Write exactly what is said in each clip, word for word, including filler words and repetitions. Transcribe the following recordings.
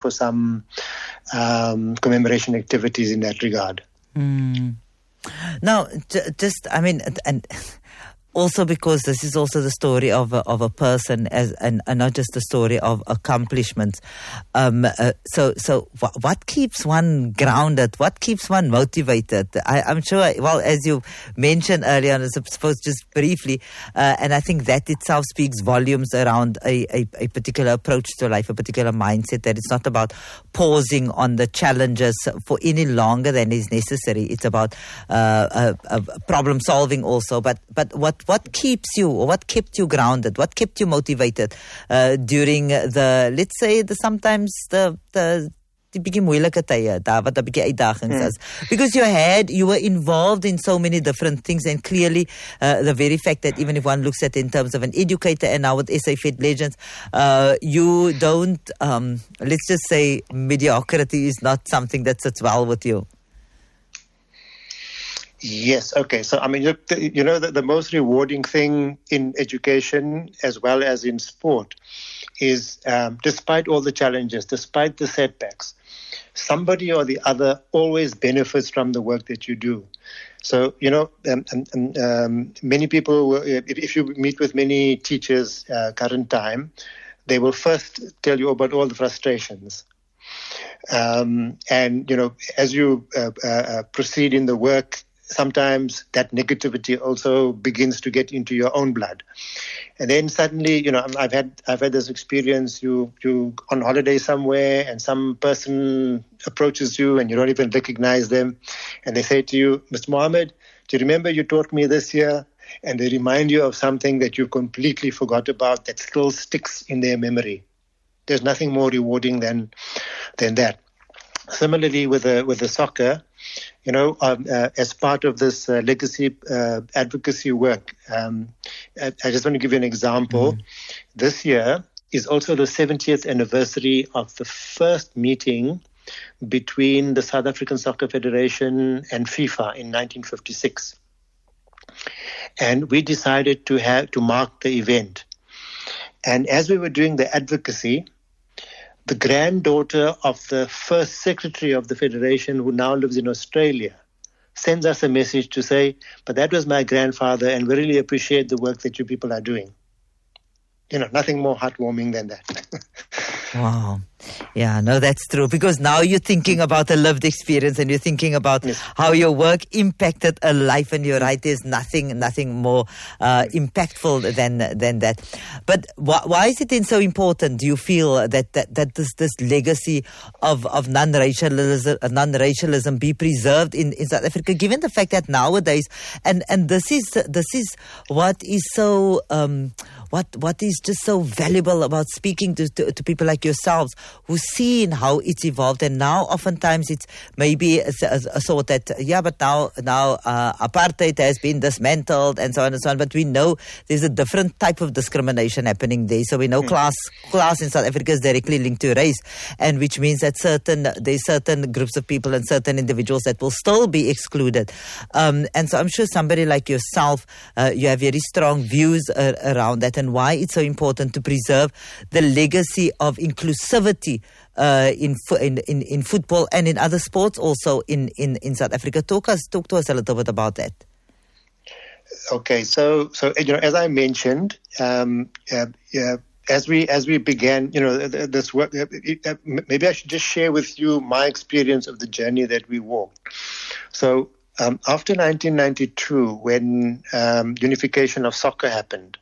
for some um, commemoration activities in that regard. Mm. Now, j- just, I mean, and also because this is also the story of a, of a person as and, and not just the story of accomplishments. Um, uh, so, so wh- what keeps one grounded? What keeps one motivated? I, I'm sure, well, as you mentioned earlier, and I suppose just briefly, uh, and I think that itself speaks volumes around a, a, a particular approach to life, a particular mindset, that it's not about pausing on the challenges for any longer than is necessary. It's about uh, uh, uh, problem solving also. But, but what What keeps you, or what kept you grounded? What kept you motivated uh, during the, let's say, the sometimes the the die bietjie moeilike tye, daar wat 'n bietjie uitdagings is? Because you had, you were involved in so many different things, and clearly uh, the very fact that even if one looks at it in terms of an educator and now with S A Fed Legends, uh, you don't, um, let's just say, mediocrity is not something that sits well with you. Yes. Okay. So, I mean, you, you know, the, the most rewarding thing in education as well as in sport is, um, despite all the challenges, despite the setbacks, somebody or the other always benefits from the work that you do. So, you know, um, um, um, many people, if, if you meet with many teachers uh, current time, they will first tell you about all the frustrations. Um, and, you know, as you uh, uh, proceed in the work, sometimes that negativity also begins to get into your own blood. And then suddenly, you know, I've had I've had this experience, you you on holiday somewhere and some person approaches you and you don't even recognize them. And they say to you, Mister Mohammed, do you remember you taught me this year? And they remind you of something that you completely forgot about that still sticks in their memory. There's nothing more rewarding than than that. Similarly with the, with the soccer, you know, um, uh, as part of this uh, legacy uh, advocacy work, um, I, I just want to give you an example. Mm-hmm. This year is also the seventieth anniversary of the first meeting between the South African Soccer Federation and FIFA in nineteen fifty-six. And we decided to have to mark the event. And as we were doing the advocacy, the granddaughter of the first secretary of the federation, who now lives in Australia, sends us a message to say, but that was my grandfather and we really appreciate the work that you people are doing. You know, nothing more heartwarming than that. Wow. Yeah, no, that's true. Because now you're thinking about a lived experience and you're thinking about yes. how your work impacted a life, and you're right, there's nothing nothing more uh, impactful than than that. But wh- why is it then so important, do you feel, that that, that this, this legacy of, of non-racialism, uh, non-racialism be preserved in, in South Africa, given the fact that nowadays, and, and this is this is what is so... Um, What what is just so valuable about speaking to, to, to people like yourselves who see how it's evolved, and now oftentimes it's maybe a, a, a thought that, yeah, but now now uh, apartheid has been dismantled and so on and so on, but we know there's a different type of discrimination happening there. So we know mm. class class in South Africa is directly linked to race, and which means that certain there's certain groups of people and certain individuals that will still be excluded. Um, and so I'm sure somebody like yourself, uh, you have very strong views uh, around that, and why it's so important to preserve the legacy of inclusivity uh, in, in in in football and in other sports also in, in, in South Africa. Talk us talk to us a little bit about that. Okay, so so you know, as I mentioned, um, uh, uh, as we as we began, you know, this work. Uh, uh, maybe I should just share with you my experience of the journey that we walked. So um, after nineteen ninety-two, when um, unification of soccer happened.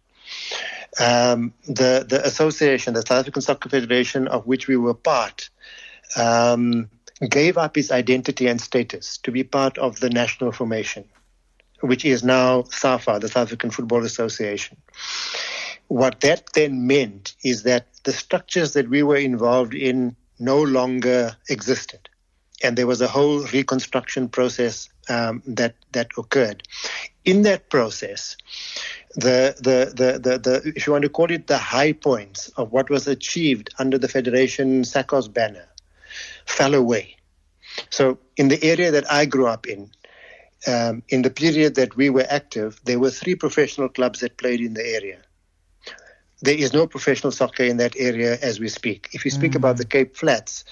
Um, the, the association, the South African Soccer Federation, of which we were part, um, gave up its identity and status to be part of the national formation, which is now SAFA, the South African Football Association. What that then meant is that the structures that we were involved in no longer existed. And there was a whole reconstruction process um, that, that occurred. In that process, The, the, the, the, the, if you want to call it the high points of what was achieved under the Federation SACOS banner fell away. So in the area that I grew up in, um, in the period that we were active, there were three professional clubs that played in the area. There is no professional soccer in that area as we speak. If you speak mm. about the Cape Flats,